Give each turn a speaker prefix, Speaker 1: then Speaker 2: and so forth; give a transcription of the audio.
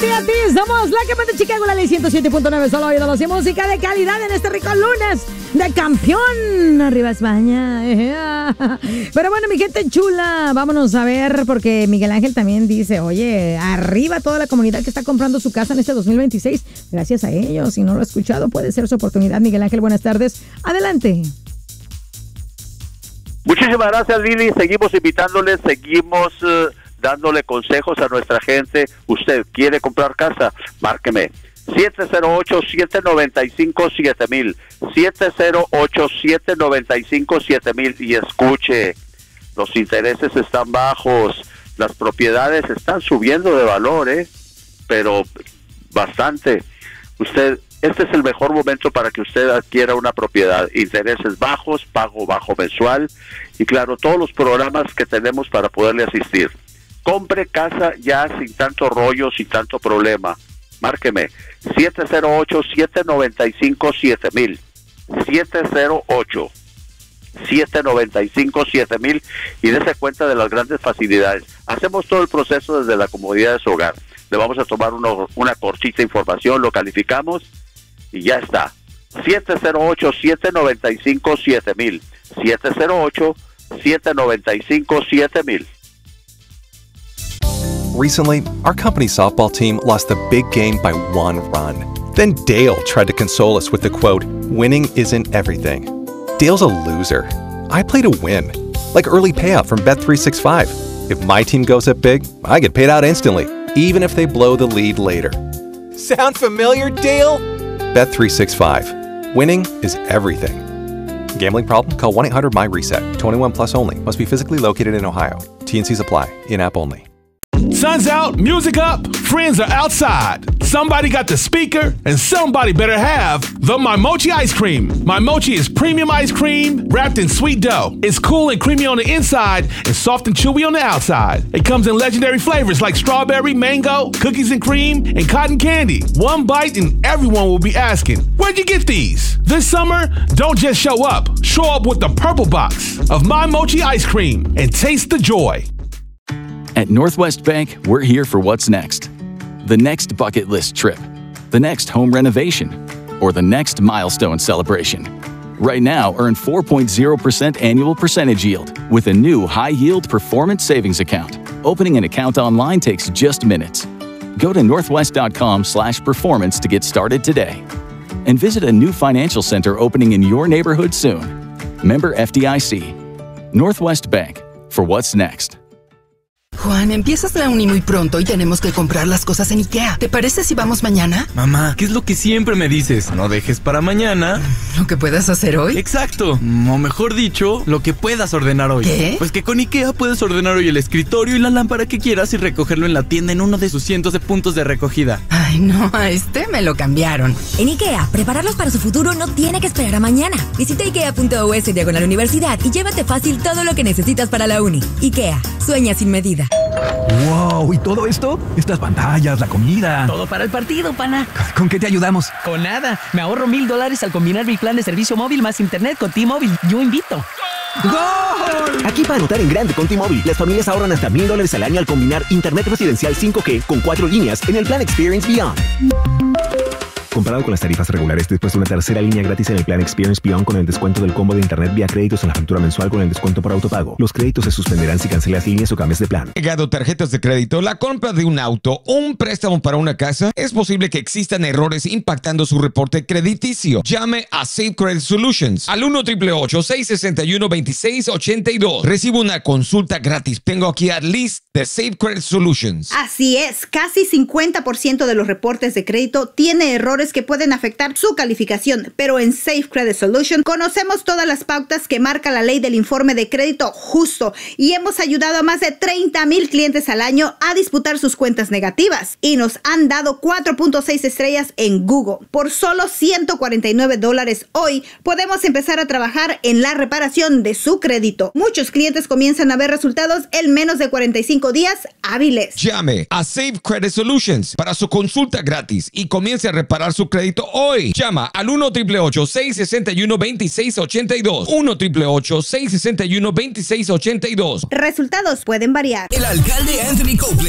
Speaker 1: A ti, somos la que manda Chicago, la ley 107.9, solo oídos y música de calidad en este rico lunes de campeón. Arriba España. Pero bueno, mi gente chula, vámonos a ver, porque Miguel Ángel también dice, oye, arriba toda la comunidad que está comprando su casa en este 2026. Gracias a ellos, si no lo ha escuchado, puede ser su oportunidad. Miguel Ángel, buenas tardes. Adelante.
Speaker 2: Muchísimas gracias, Lili. Seguimos invitándoles, seguimos dándole consejos a nuestra gente. Usted quiere comprar casa, márqueme 708-795-7000, 708-795-7000 y escuche, los intereses están bajos, las propiedades están subiendo de valor, pero bastante. Este es el mejor momento para que usted adquiera una propiedad. Intereses bajos, pago bajo mensual y claro, todos los programas que tenemos para poderle asistir. Compre casa ya sin tanto rollo, sin tanto problema. Márqueme 708-795-7000, 708-795-7000 y dése cuenta de las grandes facilidades. Hacemos todo el proceso desde la comodidad de su hogar. Le vamos a tomar una cortita información, lo calificamos y ya está. 708-795-7000, 708-795-7000.
Speaker 3: Recently, our company's softball team lost the big game by 1 run. Then Dale tried to console us with the quote, "Winning isn't everything." Dale's a loser. I play to win, like early payout from Bet365. If my team goes up big, I get paid out instantly, even if they blow the lead later. Sound familiar, Dale? Bet365. Winning is everything. Gambling problem? Call 1-800-MY-RESET. 21 plus only. Must be physically located in Ohio. T&Cs apply. In-app only.
Speaker 4: Sun's out, music up, friends are outside. Somebody got the speaker, and somebody better have the My Mochi ice cream. My Mochi is premium ice cream wrapped in sweet dough. It's cool and creamy on the inside and soft and chewy on the outside. It comes in legendary flavors like strawberry, mango, cookies and cream, and cotton candy. One bite and everyone will be asking, where'd you get these? This summer, don't just show up. Show up with the purple box of My Mochi ice cream and taste the joy.
Speaker 5: At Northwest Bank, we're here for what's next. The next bucket list trip, the next home renovation, or the next milestone celebration. Right now, earn 4.0% annual percentage yield with a new high-yield performance savings account. Opening an account online takes just minutes. Go to northwest.com/performance to get started today. And visit a new financial center opening in your neighborhood soon. Member FDIC. Northwest Bank, for what's next.
Speaker 6: Juan, empiezas la uni muy pronto y tenemos que comprar las cosas en IKEA. ¿Te parece si vamos mañana?
Speaker 7: Mamá, ¿qué es lo que siempre me dices? No dejes para mañana
Speaker 6: ¿lo que puedas hacer hoy?
Speaker 7: Exacto, o mejor dicho, lo que puedas ordenar hoy.
Speaker 6: ¿Qué?
Speaker 7: Pues que con IKEA puedes ordenar hoy el escritorio y la lámpara que quieras y recogerlo en la tienda en uno de sus cientos de puntos de recogida.
Speaker 6: Ay, no, a este me lo cambiaron.
Speaker 8: En IKEA, prepararlos para su futuro no tiene que esperar a mañana. Visita IKEA.us/universidad y llévate fácil todo lo que necesitas para la uni. IKEA, sueña sin medida.
Speaker 9: ¡Wow! ¿Y todo esto? Estas pantallas, la comida.
Speaker 10: Todo para el partido, pana.
Speaker 9: ¿Con qué te ayudamos?
Speaker 10: Con nada. Me ahorro $1,000 al combinar mi plan de servicio móvil más internet con T-Mobile. Yo invito.
Speaker 11: ¡Gol! Aquí para anotar en grande con T-Mobile, las familias ahorran hasta $1,000 al año al combinar internet residencial 5G con 4 líneas en el plan Experience Beyond. Comparado con las tarifas regulares, después de una tercera línea gratis en el plan Experience Beyond con el descuento del combo de internet vía créditos en la factura mensual con el descuento por autopago. Los créditos se suspenderán si cancelas líneas o cambias de plan.
Speaker 12: Llegado tarjetas de crédito, la compra de un auto o un préstamo para una casa, es posible que existan errores impactando su reporte crediticio. Llame a Safe Credit Solutions al 1-888-661-2682. Recibe una consulta gratis. Tengo aquí a Liz de Safe Credit Solutions.
Speaker 13: Así es, casi 50% de los reportes de crédito tiene errores que pueden afectar su calificación, pero en Safe Credit Solution conocemos todas las pautas que marca la ley del informe de crédito justo y hemos ayudado a más de 30,000 clientes al año a disputar sus cuentas negativas y nos han dado 4.6 estrellas en Google. Por solo $149 hoy podemos empezar a trabajar en la reparación de su crédito. Muchos clientes comienzan a ver resultados en menos de 45 días hábiles.
Speaker 12: Llame a Safe Credit Solutions para su consulta gratis y comience a reparar su crédito hoy. Llama al 1-888-661-2682. 1-888-661-2682.
Speaker 13: Resultados pueden variar.
Speaker 14: El alcalde Anthony Copeland